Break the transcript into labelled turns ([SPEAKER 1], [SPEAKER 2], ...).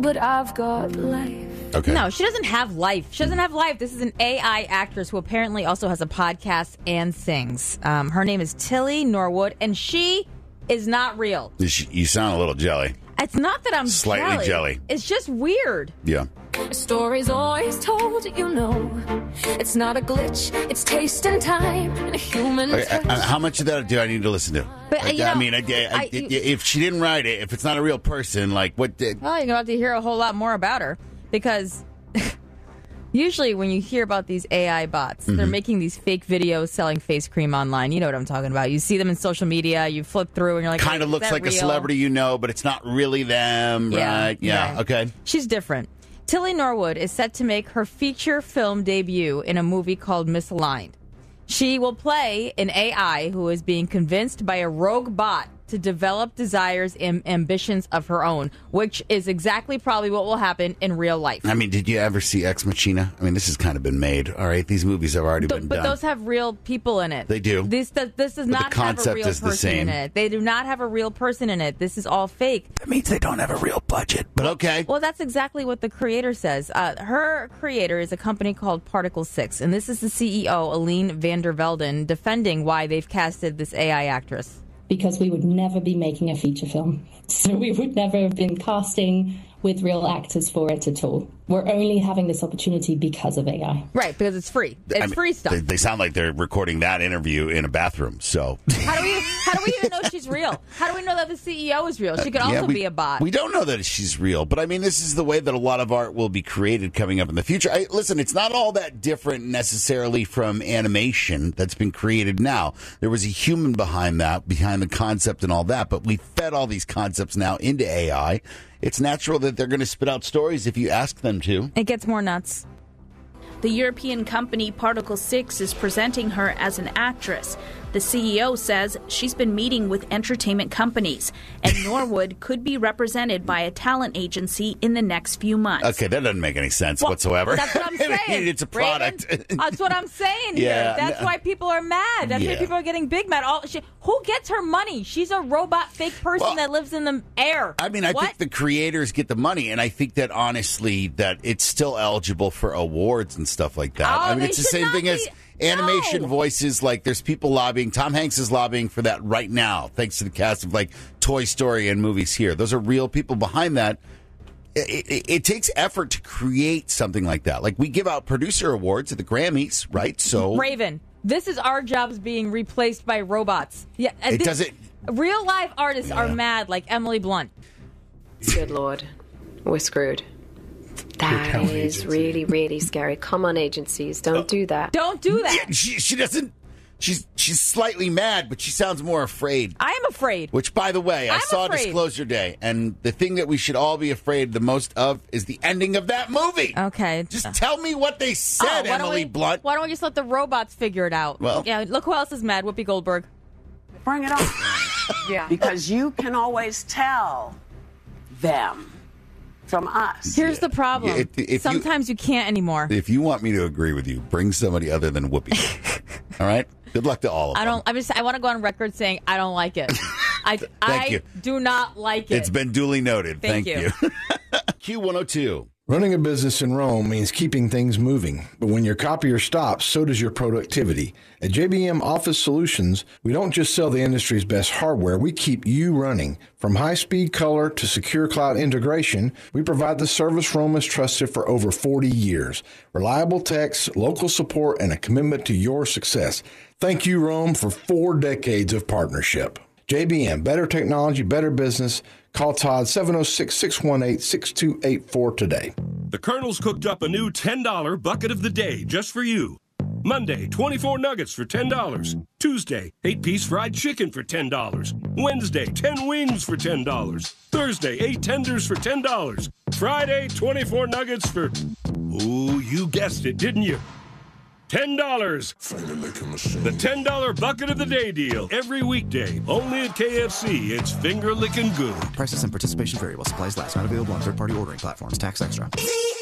[SPEAKER 1] but I've got life.
[SPEAKER 2] Okay.
[SPEAKER 3] No, she doesn't have life. She doesn't have life. This is an AI actress who apparently also has a podcast and sings. Her name is Tilly Norwood, and she is not real.
[SPEAKER 2] You sound a little jelly.
[SPEAKER 3] It's not that I'm
[SPEAKER 2] Slightly jelly.
[SPEAKER 3] It's just weird.
[SPEAKER 2] Yeah.
[SPEAKER 1] The story's always told, you know. It's not a glitch, it's taste and time and a human touch.
[SPEAKER 2] How much of that do I need to listen to?
[SPEAKER 3] But,
[SPEAKER 2] if she didn't write it, if it's not a real person, like what did...
[SPEAKER 3] Well, you're going to have to hear a whole lot more about her because usually when you hear about these AI bots, they're making these fake videos selling face cream online. You know what I'm talking about. You see them in social media, you flip through and you're like,
[SPEAKER 2] kind of looks like
[SPEAKER 3] real?
[SPEAKER 2] a celebrity you know, but it's not really them, right? Yeah,
[SPEAKER 3] right.
[SPEAKER 2] Okay.
[SPEAKER 3] She's different. Tilly Norwood is set to make her feature film debut in a movie called Misaligned. She will play an AI who is being convinced by a rogue bot to develop desires and ambitions of her own, which is exactly probably what will happen in real life.
[SPEAKER 2] I mean, did you ever see Ex Machina? I mean, this has kind of been made, all right? These movies have already been done.
[SPEAKER 3] But those have real people in it.
[SPEAKER 2] They do.
[SPEAKER 3] This does not have a real person in it. They do not have a real person in it. This is all fake.
[SPEAKER 2] That means they don't have a real budget, but okay.
[SPEAKER 3] Well, that's exactly what the creator says. Her creator is a company called Particle 6, and this is the CEO, Aline van der Velden, defending why they've casted this AI actress.
[SPEAKER 4] Because we would never be making a feature film. So we would never have been casting with real actors for it at all. We're only having this opportunity because of AI.
[SPEAKER 3] Right, because it's free. It's free stuff.
[SPEAKER 2] They sound like they're recording that interview in a bathroom, so...
[SPEAKER 3] How do we even know she's real? How do we know that the CEO is real? She could also be a bot.
[SPEAKER 2] We don't know that she's real, but I mean, this is the way that a lot of art will be created coming up in the future. Listen, it's not all that different necessarily from animation that's been created now. There was a human behind the concept and all that, but we fed all these concepts now into AI. It's natural that they're going to spit out stories if you ask them to.
[SPEAKER 3] It gets more nuts.
[SPEAKER 5] The European company Particle 6 is presenting her as an actress. The CEO says she's been meeting with entertainment companies, and Norwood could be represented by a talent agency in the next few months.
[SPEAKER 2] Okay, that doesn't make any sense whatsoever.
[SPEAKER 3] That's what I'm saying.
[SPEAKER 2] I mean, it's a product.
[SPEAKER 3] Raven, that's what I'm saying
[SPEAKER 2] Yeah,
[SPEAKER 3] here. That's why people are mad. That's why people are getting big mad. Who gets her money? She's a robot fake person that lives in the air.
[SPEAKER 2] I mean, I think the creators get the money, and I think that, honestly, that it's still eligible for awards and stuff like that. I mean, it's the same thing as animation voices. Like, there's people lobbying. Tom Hanks is lobbying for that right now, thanks to the cast of, like, Toy Story and movies here. Those are real people behind that. It takes effort to create something like that. Like, we give out producer awards at the Grammys, right? So
[SPEAKER 3] Raven, this is our jobs being replaced by robots. Yeah,
[SPEAKER 2] it doesn't.
[SPEAKER 3] Real live artists are mad, like Emily Blunt.
[SPEAKER 6] Good Lord, we're screwed. That is really, really scary. Come on, agencies, don't do that.
[SPEAKER 3] Don't do that.
[SPEAKER 2] Yeah, she doesn't. She's slightly mad, but she sounds more afraid.
[SPEAKER 3] I am afraid.
[SPEAKER 2] Which, by the way, I saw Disclosure Day, and the thing that we should all be afraid the most of is the ending of that movie.
[SPEAKER 3] Okay.
[SPEAKER 2] Just tell me what they said, Emily Blunt.
[SPEAKER 3] Why don't we just let the robots figure it out?
[SPEAKER 2] Well,
[SPEAKER 3] yeah. Look who else is mad. Whoopi Goldberg.
[SPEAKER 7] Bring it on. Yeah. Because you can always tell them from us.
[SPEAKER 3] Here's the problem. Sometimes you can't anymore.
[SPEAKER 2] If you want me to agree with you, bring somebody other than Whoopi. All right? Good luck to all of them.
[SPEAKER 3] I want to go on record saying I don't like it. I do not like it.
[SPEAKER 2] It's been duly noted. Thank you. Q102.
[SPEAKER 8] Running a business in Rome means keeping things moving, but when your copier stops, so does your productivity. At JBM Office Solutions, we don't just sell the industry's best hardware, we keep you running. From high-speed color to secure cloud integration, we provide the service Rome has trusted for over 40 years. Reliable techs, local support, and a commitment to your success. Thank you, Rome, for 4 decades of partnership. JBM, better technology, better business. Call Todd 706-618-6284 today.
[SPEAKER 9] The Colonel's cooked up a new $10 bucket of the day just for you. Monday, 24 nuggets for $10. Tuesday, 8-piece fried chicken for $10. Wednesday, 10 wings for $10. Thursday, 8 tenders for $10. Friday, 24 nuggets for... Ooh, you guessed it, didn't you? $10. The $10 bucket of the day deal. Every weekday. Only at KFC. It's finger licking good.
[SPEAKER 10] Prices and participation variable. Supplies last. Not available on third-party ordering platforms. Tax extra.